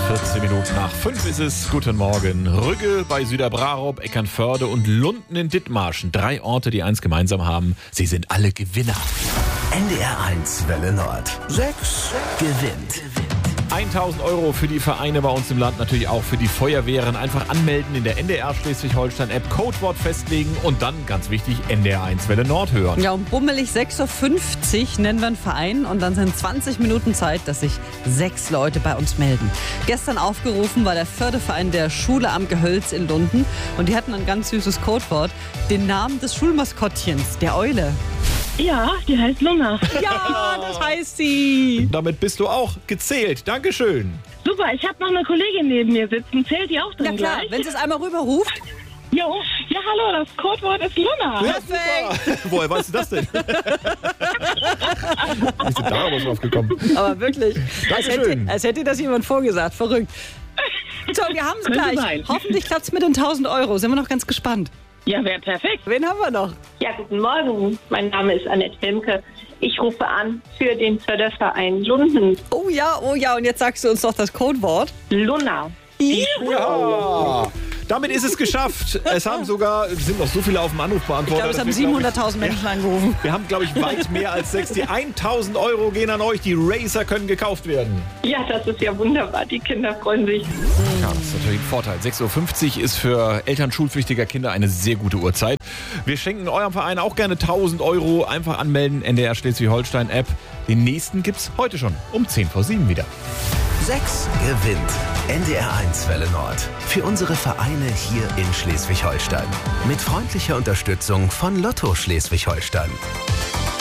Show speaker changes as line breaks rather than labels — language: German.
14 Minuten nach 5 ist es. Guten Morgen. Rügge bei Süderbrarup, Eckernförde und Lunden in Dithmarschen. 3 Orte, die eins gemeinsam haben. Sie sind alle Gewinner.
NDR 1 Welle Nord. 6 gewinnt.
1.000 Euro für die Vereine bei uns im Land, natürlich auch für die Feuerwehren. Einfach anmelden in der NDR Schleswig-Holstein-App, Codewort festlegen und dann, ganz wichtig, NDR 1 Welle Nord hören.
Ja, um bummelig 6.50 Uhr nennen wir einen Verein und dann sind 20 Minuten Zeit, dass sich 6 Leute bei uns melden. Gestern aufgerufen war der Förderverein der Schule am Gehölz in Lunden und die hatten ein ganz süßes Codewort, den Namen des Schulmaskottchens, der Eule.
Ja, die heißt Luna.
Ja, das heißt sie.
Damit bist du auch gezählt. Dankeschön.
Super, ich habe noch eine Kollegin neben mir sitzen. Zählt die auch
Na
dann
klar,
gleich?
wenn sie es einmal rüberruft.
Jo, ja hallo, das Codewort ist Luna.
Ja, super. Woher weißt du das denn? Wie sind da aber drauf gekommen?
Aber wirklich,
Dankeschön.
als hätte das jemand vorgesagt. Verrückt. So, wir haben es
Könnte
gleich.
sein.
Hoffentlich klappt es mit den 1.000 Euro. Sind wir noch ganz gespannt.
Ja, wäre perfekt.
Wen haben wir noch?
Ja, guten Morgen. Mein Name ist Annette Wilmke. Ich rufe an für den Förderverein Lunden.
Oh ja. Und jetzt sagst du uns doch das Codewort.
Luna.
Ja. Damit ist es geschafft. Es sind noch so viele auf dem Anrufbeantworter.
Ich glaube, es haben 700.000 Menschen angerufen.
Wir haben, glaube ich, weit mehr als 6. Die 1.000 Euro gehen an euch. Die Racer können gekauft werden.
Ja, das ist ja wunderbar. Die Kinder freuen sich.
Ja, das ist natürlich ein Vorteil. 6.50 Uhr ist für Eltern schulpflichtiger Kinder eine sehr gute Uhrzeit. Wir schenken eurem Verein auch gerne 1.000 Euro. Einfach anmelden, NDR Schleswig-Holstein-App. Den nächsten gibt's heute schon um 7:10 wieder.
6 gewinnt. NDR 1 Welle Nord. Für unsere Vereine hier in Schleswig-Holstein. Mit freundlicher Unterstützung von Lotto Schleswig-Holstein.